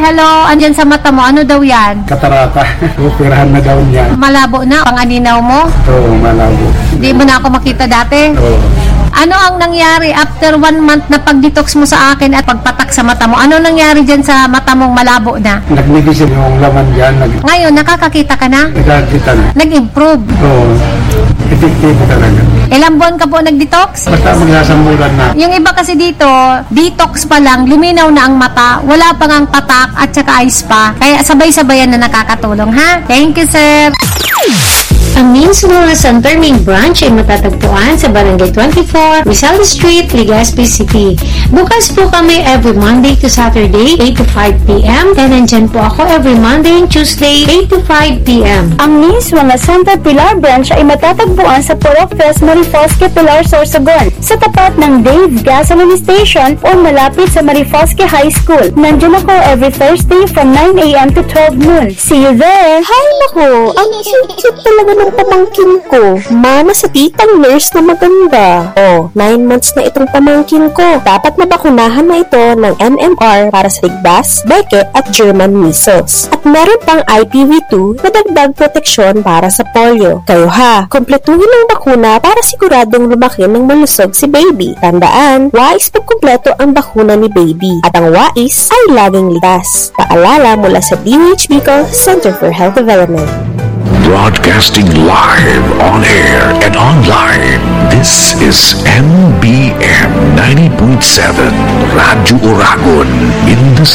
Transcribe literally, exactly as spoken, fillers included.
hello, andyan sa mata mo, ano daw yan? Katarata. Operahan na daw niya. Malabo na, panganinaw mo? Oo, malabo. Hindi mo na ako makita dati? Oo. Ano ang nangyari after one month na pag-detox mo sa akin at pagpatak sa mata mo? Ano nangyari dyan sa mata mong malabo na? Nagmedisin yung laman dyan. Nag Ngayon, nakakakita ka na? Nagkakita na. Nag-improve? Oo. Epektibo talaga. Ilang buwan ka po nag-detox? Basta magsasambulan na. Yung iba kasi dito, detox pa lang, luminaw na ang mata, wala pang ang patak at saka ice pa. Kaya sabay-sabayan na nakakatulong, ha? Thank you, sir! Ang Means Rural Center main branch ay matatagpuan sa Barangay twenty-four, Rizal Street, Legazpi City. Bukas po kami every Monday to Saturday, eight to five p m And nandyan po ako every Monday and Tuesday, eight to five p m Ang Means Rural Center Pilar branch ay matatagpuan sa Purok Tres Marifosque, Pilar, Sorsogon, sa tapat ng Dave Gasoline Station o malapit sa Marifosque High School. Nandyan ako every Thursday from nine a m to twelve noon. See you there! Hay nako, ang cute-cute talaga ng pamangkin ko. Mana sa titang nurse na maganda. Oh, nine months na itong pamangkin ko. Dapat mabakunahan na ito ng M M R para sa Ligbas, Becket at German measles. At meron pang I P V two na dagdag proteksyon para sa polio. Kayo ha, kompletuhin ang bakuna para siguradong lumaki ng malusog si baby. Tandaan, wais pag kumpleto ang bakuna ni baby. At ang wais ay laging ligtas. Paalala mula sa D O H Bicol Center for Health Development. Broadcasting live on air and online. This is M B M ninety point seven Radyo Oragon in the